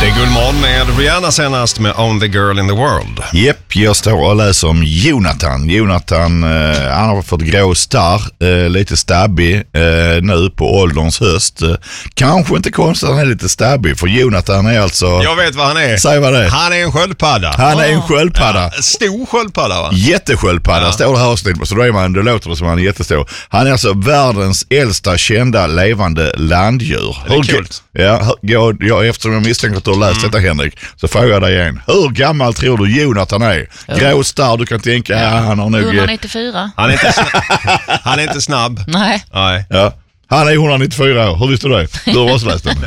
Det är Guldmorgon med Rihanna senast med Only Girl in the World. Japp, jag står och läser om Jonathan. Jonathan, han har fått grå starr, lite stabbig nu på ålderns höst. Kanske inte konstigt att han är lite stabbig, för Jonathan är alltså... Jag vet vad han är. Säg vad det är. Han är en sköldpadda. Han är en sköldpadda. Ja, stor sköldpadda, va? Jättesköldpadda, står det här avsnitt. Så då låter det som han är jättestor. Han är alltså världens äldsta kända levande landdjur. Det är kul. Ja, eftersom jag misstänker att du har läst detta, Henrik, så frågar jag dig igen. Hur gammal tror du Jonathan är? Grå starr, du kan tänka, han har nog... 194. Han är inte snabb. Nej. Ja. Han är 194 år, hur visste du det? Du har också läst den.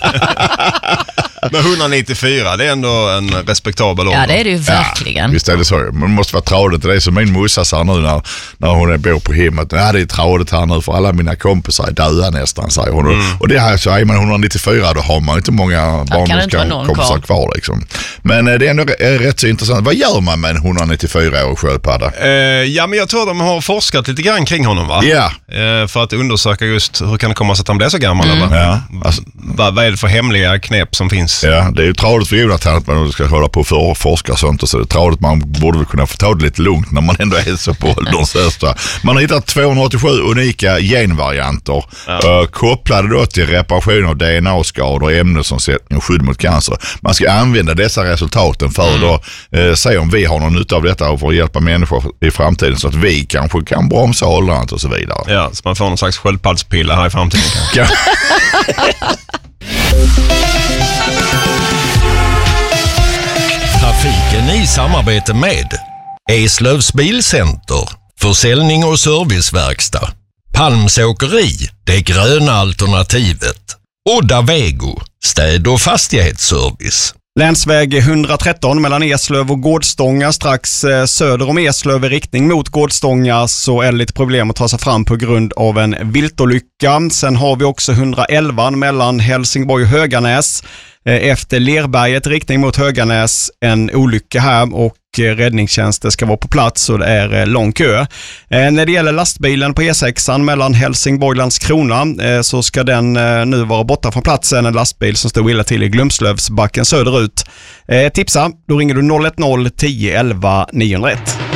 Men 194, det är ändå en respektabel ålder. Ja, det är det ju verkligen. Ja, visst är det så. Men det måste vara tradigt. Det är som min morsa sa nu när hon bor på hemmet. Ja, det är tradigt här nu för alla mina kompisar är döda nästan, säger hon. Och det här så är man 194, då har man inte många barndomskompisar kvar liksom. Men det är ändå rätt så intressant. Vad gör man med en 194-årig sköldpadda? Ja, men jag tror de har forskat lite grann kring honom, va? Ja. För att undersöka just hur kan det komma sig att han blir så gammal, va? Ja. Alltså, vad är det för hemliga knep som finns? Ja, det är ju tradigt för Jonathan att man ska hålla på och forska och sånt, och så det är tradigt, man borde väl kunna få ta det lite lugnt när man ändå är så på ålderns hösta. Man har hittat 287 unika genvarianter kopplade då till reparation av DNA-skador, ämnesomsättning och skydd mot cancer. Man ska använda dessa resultaten för att se om vi har någon nytta av detta och för att hjälpa människor i framtiden så att vi kanske kan bromsa åldrandet och så vidare. Ja, så man får någon slags sköldpaddspilla här i framtiden kanske. Trafiken i samarbete med Eslövs Bilcenter, försäljning och serviceverkstad, Palmsåkeri, det gröna alternativet, Odda Vego, städ- och fastighetsservice. Länsväg 113 mellan Eslöv och Gårdstånga, strax söder om Eslöv i riktning mot Gårdstånga, så är det lite problem att ta sig fram på grund av en viltolycka. Sen har vi också 111 mellan Helsingborg och Höganäs. Efter Lerberget riktning mot Höganäs, en olycka här och räddningstjänsten ska vara på plats och det är lång kö. När det gäller lastbilen på E6 mellan Helsingborg och Landskrona så ska den nu vara borta från platsen. En lastbil som stod illa till i Glumslövsbacken söderut. Tipsa, då ringer du 010 11 901.